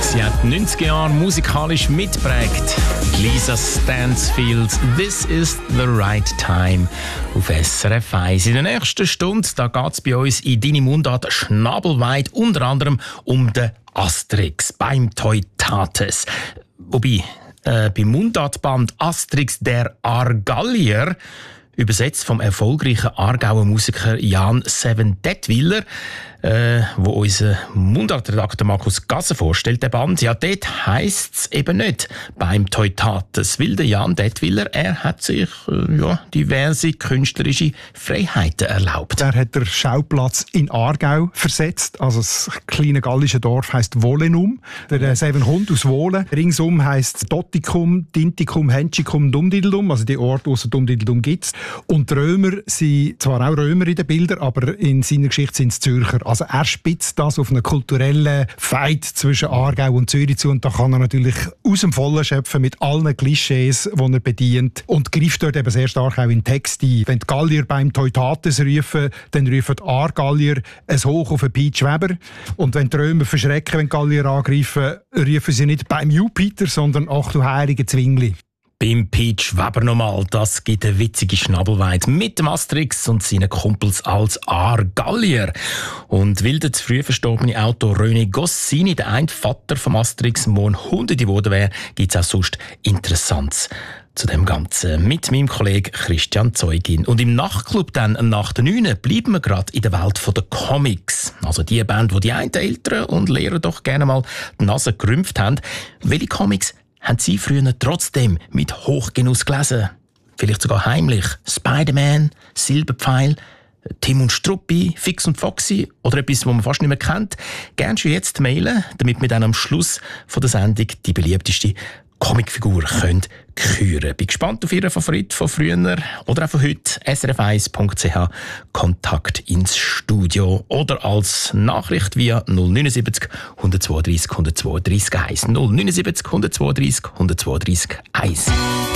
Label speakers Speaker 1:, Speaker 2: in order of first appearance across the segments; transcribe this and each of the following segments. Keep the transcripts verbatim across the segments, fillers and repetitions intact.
Speaker 1: Sie hat die neunziger Jahre musikalisch mitgeprägt. Lisa Stansfield, «This is the right time» auf S R F eins. In der nächsten Stunde geht es bei uns in «Deine Mundart» schnabelweit unter anderem um den Asterix beim Teutates. Wobei, äh, beim Mundartband «Asterix der Argallier», übersetzt vom erfolgreichen Aargauer Musiker Jan Seven Detwiller, äh, wo unser Mundartredakteur Markus Gasser vorstellt, der Band. Ja, dort heisst es eben nicht beim Teutates, weil der Jan Detwiller, er hat sich äh, ja, diverse künstlerische Freiheiten erlaubt.
Speaker 2: Er hat den Schauplatz in Aargau versetzt, also das kleine gallische Dorf heisst Wohlenum. Der Seven Hund aus Wohlen. Ringsum heisst Dottikum, Dintikum, Henschicum, Dumdideldum, also die Orte außer Dumdideldum gibt es. Und die Römer sind zwar auch Römer in den Bildern, aber in seiner Geschichte sind es Zürcher. Also er spitzt das auf einen kulturellen Fight zwischen Aargau und Zürich zu und da kann er natürlich aus dem Vollen schöpfen mit allen Klischees, die er bedient und greift dort eben sehr stark auch in den Text ein. Wenn die Gallier beim Teutates rufen, dann rufen die Aargallier ein Hoch auf den Piet Weber und wenn die Römer verschrecken, wenn die Gallier angreifen, rufen sie nicht beim Jupiter, sondern «Ach du heilige Zwingli».
Speaker 1: Beim Piet Weber nochmal, das gibt eine witzige Schnabelweit mit dem Asterix und seinen Kumpels als Aargallier. Und weil der früh verstorbene Autor René Goscinny, der ein Vater vom Asterix, morgen Hunderte geworden wäre, gibt es auch sonst Interessantes zu dem Ganzen mit meinem Kollegen Christian Zeugin. Und im Nachtclub dann nach der neun bleiben wir gerade in der Welt der Comics. Also die Band, wo die einen Eltern und Lehrer doch gerne mal die Nase gerümpft haben. Welche Comics haben Sie früher trotzdem mit Hochgenuss gelesen? Vielleicht sogar heimlich. Spider-Man, Silberpfeil, Tim und Struppi, Fix und Foxy oder etwas, was man fast nicht mehr kennt. Gerne schon jetzt mailen, damit wir dann am Schluss von der Sendung die beliebteste Comicfigur können küren. Bin gespannt auf Ihren Favorit von früher oder auch von heute. S R F eins Punkt C H Kontakt ins Studio oder als Nachricht via null neun sieben null eins zwei drei eins null zwei drei eins null neun sieben null eins zwei drei eins null zwei drei eins.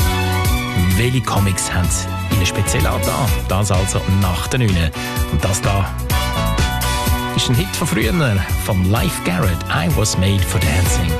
Speaker 1: Welche Comics haben Sie Ihnen speziell angetan? Das also nach der neun. Und das da ist ein Hit von früher, von Leif Garrett, «I Was Made for Dancing».